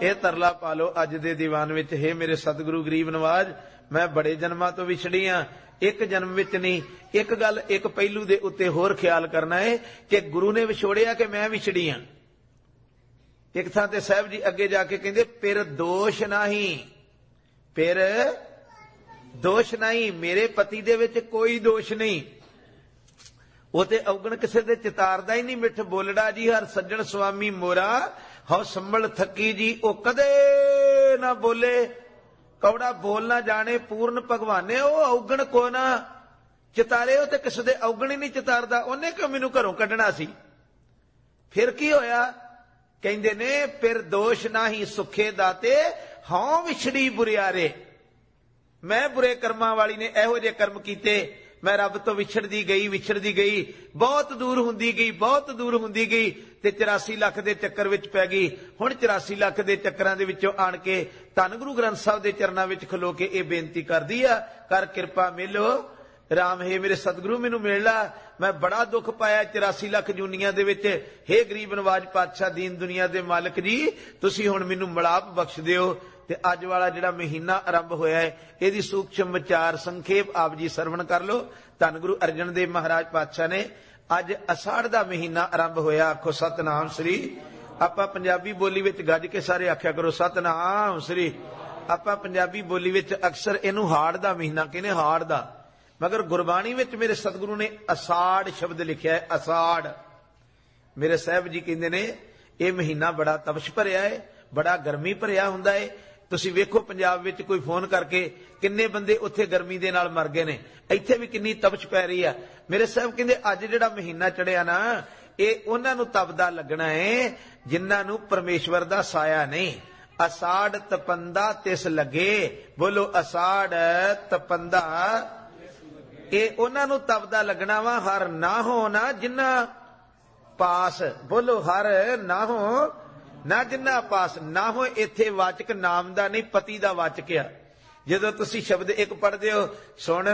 ਇਹ ਤਰਲਾ ਪਾ ਲਓ ਅੱਜ ਦੇ ਦੀਵਾਨ ਵਿੱਚ, हे ਮੇਰੇ ਸਤਿਗੁਰੂ ਗਰੀਬ ਨਵਾਜ, ਮੈਂ ਬੜੇ ਜਨਮਾਂ ਤੋਂ ਵਿਛੜੀ ਹਾਂ, ਇੱਕ ਜਨਮ ਵਿੱਚ ਨਹੀਂ। ਇੱਕ ਗੱਲ, ਇੱਕ ਪਹਿਲੂ ਦੇ ਉੱਤੇ ਹੋਰ ਖਿਆਲ ਕਰਨਾ ਹੈ ਕਿ ਗੁਰੂ ਨੇ ਵਿਛੋੜਿਆ ਕਿ ਮੈਂ ਵਿਛੜੀ ਹਾਂ। ਇੱਕ ਥਾਂ ਤੇ ਸਾਹਿਬ ਜੀ ਅੱਗੇ ਜਾ ਕੇ ਕਹਿੰਦੇ ਪਿਰ ਦੋਸ਼ ਨਹੀਂ, ਪਿਰ ਦੋਸ਼ ਨਹੀਂ, ਮੇਰੇ ਪਤੀ ਦੇ ਵਿੱਚ ਕੋਈ ਦੋਸ਼ ਨਹੀਂ। ਉਹ ਤੇ ਔਗਣ ਕਿਸੇ ਦੇ ਚਿਤਾਰਦਾ ਹੀ ਨਹੀਂ। ਮਿੱਠ ਬੋਲੜਾ ਜੀ ਹਰ ਸੱਜਣ ਸੁਆਮੀ ਮੋਰਾ, ਹਉ ਸੰਭਲ ਥੱਕੀ ਜੀ ਉਹ ਕਦੇ ਨਾ ਬੋਲੇ। ਕੌੜਾ ਬੋਲ ਨਾ ਜਾਣੇ ਪੂਰਨ ਭਗਵਾਨੇ, ਉਹ ਔਗਣ ਕੋ ਨਾ ਚਿਤਾਰੇ। ਉਹ ਤੇ ਕਿਸੇ ਦੇ ਔਗਣ ਹੀ ਨਹੀਂ ਚਿਤਾਰਦਾ। ਉਹਨੇ ਕਿਉਂ ਮੈਨੂੰ ਘਰੋਂ ਕੱਢਣਾ ਸੀ? ਫਿਰ ਕੀ ਹੋਇਆ? ਕਹਿੰਦੇ ਨੇ ਪਿਰ ਦੋਸ਼ ਨਾਹੀ ਸੁਖੇ ਦਾਤੇ, ਹਉ ਵਿਛੜੀ ਬੁਰਿਆਰੇ। ਮੈਂ ਬੁਰੇ ਕਰਮਾਂ ਵਾਲੀ ਨੇ ਇਹੋ ਜਿਹੇ ਕਰਮ ਕੀਤੇ, ਮੈਂ ਰੱਬ ਤੋਂ ਵਿਛੜਦੀ ਗਈ, ਵਿਛੜਦੀ ਗਈ, ਬਹੁਤ ਦੂਰ ਹੁੰਦੀ ਗਈ, ਬਹੁਤ ਦੂਰ ਹੁੰਦੀ ਗਈ, ਤੇ 84 ਲੱਖ ਦੇ ਚੱਕਰ ਵਿੱਚ ਪੈ ਗਈ। ਹੁਣ 84 ਲੱਖ ਦੇ ਚੱਕਰਾਂ ਦੇ ਵਿੱਚੋਂ ਆਣ ਕੇ ਧੰਨ ਗੁਰੂ ਗ੍ਰੰਥ ਸਾਹਿਬ ਦੇ ਚਰਨਾਂ ਵਿੱਚ ਖਲੋ ਕੇ ਇਹ ਬੇਨਤੀ ਕਰਦੀ ਆ, ਕਰ ਕਿਰਪਾ ਮਿਲੋ ਰਾਮ, ਹੈ ਮੇਰੇ ਸਤਿਗੁਰੂ ਮੈਨੂੰ ਮਿਲ ਲਾ, ਮੈਂ ਬੜਾ ਦੁੱਖ ਪਾਇਆ 84 ਲੱਖ ਜੂਨੀਆਂ ਦੇ ਵਿੱਚ। ਹੇ ਗਰੀਬ ਨਵਾਜ ਪਾਤਸ਼ਾਹ ਦੀਨ ਦੁਨੀਆ ਦੇ ਮਾਲਕ ਜੀ, ਤੁਸੀਂ ਹੁਣ ਮੈਨੂੰ ਮਿਲਾਪ ਬਖਸ਼ ਦਿਓ। ਤੇ ਅੱਜ ਵਾਲਾ ਜਿਹੜਾ ਮਹੀਨਾ ਆਰੰਭ ਹੋਇਆ ਹੈ, ਇਹਦੀ ਸੂਖਸ਼ਮ ਵਿਚਾਰ ਸੰਖੇਪ ਆਪ ਜੀ ਸਰਵਣ ਕਰ ਲਓ। ਧੰਨ ਗੁਰੂ ਅਰਜਨ ਦੇਵ ਮਹਾਰਾਜ ਪਾਤਸ਼ਾਹ ਨੇ ਅੱਜ ਅਸਾੜ ਦਾ ਮਹੀਨਾ ਆਰੰਭ ਹੋਇਆ। ਆਖੋ ਸਤਨਾਮ ਸ੍ਰੀ। ਆਪਾਂ ਪੰਜਾਬੀ ਬੋਲੀ ਵਿੱਚ ਗੱਜ ਕੇ ਸਾਰੇ ਆਖਿਆ ਕਰੋ ਸਤਨਾਮ ਸ੍ਰੀ। ਆਪਾਂ ਪੰਜਾਬੀ ਬੋਲੀ ਵਿੱਚ ਅਕਸਰ ਇਹਨੂੰ ਹਾੜ ਦਾ ਮਹੀਨਾ ਕਹਿੰਦੇ, ਹਾੜ ਦਾ, ਮਗਰ ਗੁਰਬਾਣੀ ਵਿੱਚ ਮੇਰੇ ਸਤਿਗੁਰੂ ਨੇ ਅਸਾੜ ਸ਼ਬਦ ਲਿਖਿਆ ਹੈ। ਅਸਾੜ ਮੇਰੇ ਸਾਹਿਬ ਜੀ ਕਹਿੰਦੇ ਨੇ ਇਹ ਮਹੀਨਾ ਬੜਾ ਤਪਸ਼ ਭਰਿਆ ਹੈ, ਬੜਾ ਗਰਮੀ ਭਰਿਆ ਹੁੰਦਾ ਹੈ। ਤੁਸੀਂ ਵੇਖੋ ਪੰਜਾਬ ਵਿੱਚ ਕੋਈ ਫੋਨ ਕਰਕੇ ਕਿੰਨੇ ਬੰਦੇ ਉੱਥੇ ਗਰਮੀ ਦੇ ਨਾਲ ਮਰ ਗਏ ਨੇ, ਇੱਥੇ ਵੀ ਕਿੰਨੀ ਤਪਸ਼ ਪੈ ਰਹੀ ਆ। ਮੇਰੇ ਸਾਹਿਬ ਕਹਿੰਦੇ ਅੱਜ ਜਿਹੜਾ ਮਹੀਨਾ ਚੜਿਆ ਨਾ, ਇਹ ਉਹਨਾਂ ਨੂੰ ਤਪਦਾ ਲੱਗਣਾ ਹੈ ਜਿਨ੍ਹਾਂ ਨੂੰ ਪਰਮੇਸ਼ਵਰ ਦਾ ਸਾਇਆ ਨਹੀਂ। ਅਸਾੜ ਤਪੰਦਾ ਤਿਸ ਲੱਗੇ, ਬੋਲੋ ਅਸਾੜ ਤਪੰਦਾ, ਇਹ ਉਹਨਾਂ ਨੂੰ ਤਪਦਾ ਲੱਗਣਾ ਵਾ। ਹਰ ਨਾ ਹੋ ਨਾ ਜਿਨ੍ਹਾਂ ਪਾਸ, ਬੋਲੋ ਹਰ ਨਾ ਹੋ ਨਾ ਜਿਨ੍ਹਾਂ ਪਾਸ। ਨਾ ਹੋ ਇੱਥੇ ਵਾਚਕ ਨਾਮ ਦਾ ਨਹੀਂ, ਪਤੀ ਦਾ ਵਾਚਕ ਆ। ਜਦੋਂ ਤੁਸੀਂ ਸ਼ਬਦ ਇੱਕ ਪੜ੍ਹਦੇ ਹੋ, ਸੁਣ